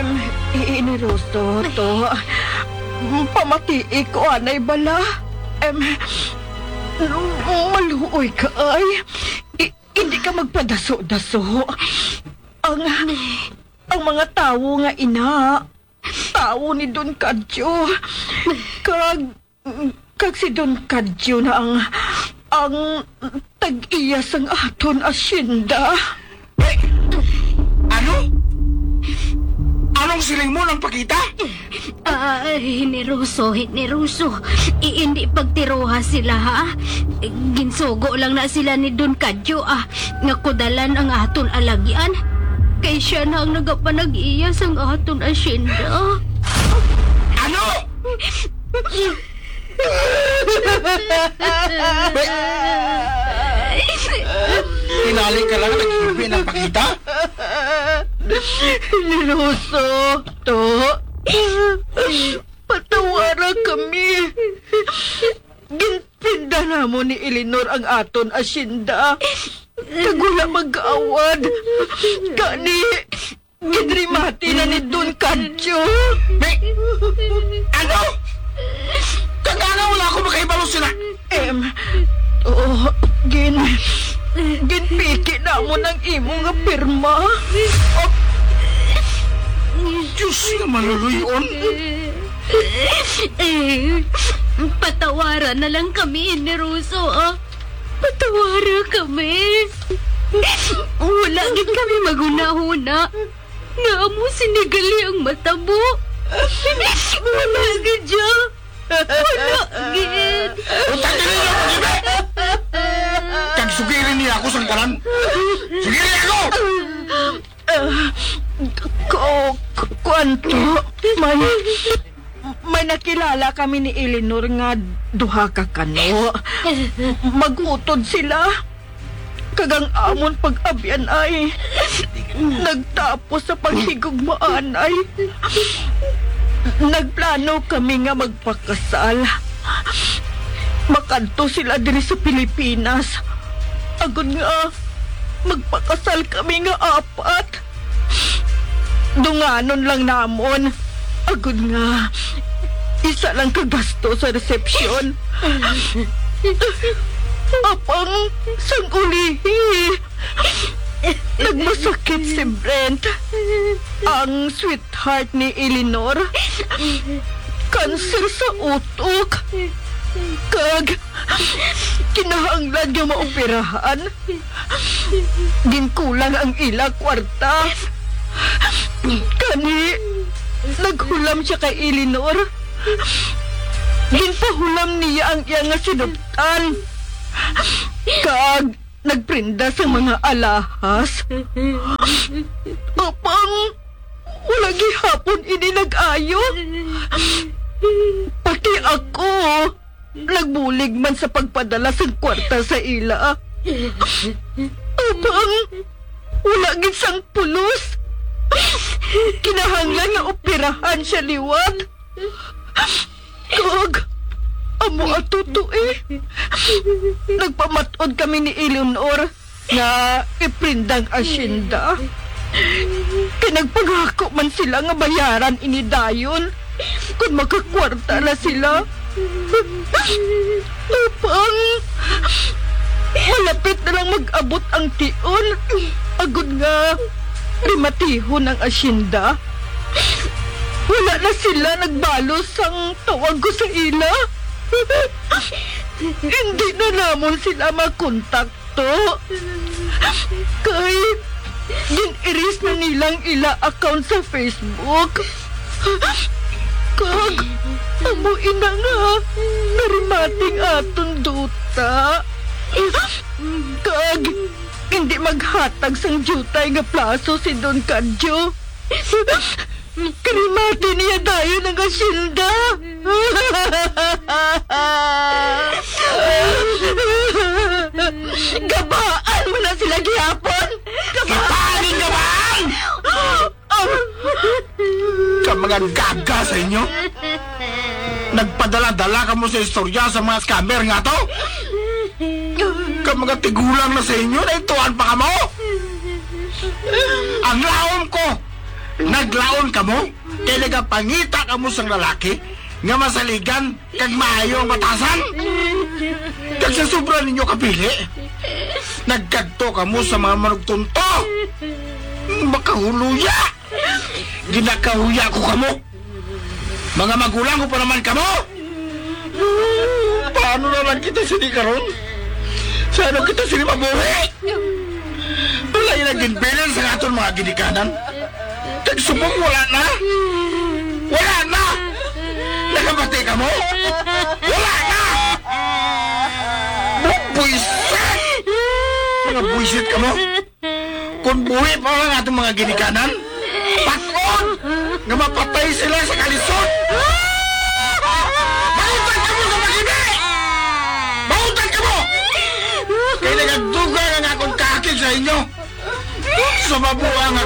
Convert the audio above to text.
Inirusto to. Pamatii ko, anay bala. Maluoy ka ay. Hindi ka magpadaso-daso. Ang mga tawo nga ina, tawo ni Don Kadyo. Kag si Don Kadyo na ang tag-iyas ang aton asyenda. Ano? Anong siling mo ng pakita? Hineruso. Hindi pagtiroha sila, ha? Ginsugo lang na sila ni Don Kadyo, nga kudalan ang aton alagyan. Kay siya na ang nagapanag-iyas ang aton asyenda. Ano? Tinali ka lang nag-iibi ng pakita? Niluso to. Patawara kami. Ginpinda na mo ni Elinor ang aton asyenda. Kagula mag-awad. Kani, gidrimati na ni Don Kadyo. Ano? Kagana wala ako makaibalo sila. Ginpiki na mo ng imo nga pirma. Diyos nga maluluyon. Patawaran na lang kami, Neruso, Patawara kami. Wala gid kami magunahuna. Nga mo sinigali ang matabo. Wala gid siya. Wala gid. Utang ka nila ako, Jibe! Kag sugirin niya ako sa kanan. Sugirin ako! Kwanto, may nakilala kami ni Elinor nga duha ka kano. Magutod sila. Kagang amon pag-abyan ay nagtapos sa paghigugmaan ay nagplano kami nga magpakasal. Makanto sila diri sa Pilipinas. Agad nga magpakasal kami nga apat. Dunganon lang namon. Agad nga isa lang kagasto sa resepsyon. Apang sang ulihi. Nagmasakit si Brent, ang sweetheart ni Elinor. Kanser sa utok. Kag kinahanglan nga maoperahan. Ginkulang ang ila kwarta. Kani naghulam siya kay Elinor. Ginpahulam niya ang iya nga sinuptan. Kag nagprinda sa mga alahas. Apang wala gihapon ini nag-ayo. Pati ako nagbulig man sa pagpadala sa kwarta sa ila. Apang wala gid sang pulos. Kinahanglan nga operahan siya liwat. Kag amo atuto nagpamatod kami ni Eleanor nga iprindang asyenda. Kinagpangako man sila nga bayaran ini dayon kung makakwarta na sila. Upang malapit na lang mag-abot ang tion. Agud nga rimatihon ang asyenda. Wala na sila nagbalos ang tawag ko sa ila. Hindi na namon sila makontakto. Kay gin-iris na nilang ila account sa Facebook. Kag amo ina nga narimating aton duta. Kag hindi maghatag sang jutay nga plaso si Don Kadyo. Karimati niya tayo ng asyenda. Gabaan mo na sila gihapon. Kipaling gabaan! Ka mga gaga sa inyo? Nagpadala-dala ka mo sa istorya sa mga scammer nga to? Ka mga tigulang na sa inyo na ituan pa ka mo? Ang laom ko Naglaon ka mo? Kaya nagapangita ka mo sang lalaki nga masaligan kag maayo ang batasan? Kag sa sobra ninyo kapili, nagkadto ka mo sa mga manugtunto. Makahuluya! Ginakahuya ko ka mo. Mga magulang ko pa naman ka mo. Paano naman kita sini karon? Saan kita sini mabuhi? Wala yung naging sa aton mga ginikanan. Tagsubong wala na. Wala na! Nakabati ka mo? Wala na! Buisit! Mga buisit ka mo? Kung buhi pa lang atong mga ginikanan, patron! Nga mapatay sila sa kalisod! Bautan ka mo sa magini! Bautan ka mo! Kaya nagagduga ang akong kakil sa inyo! Sa mabuha nga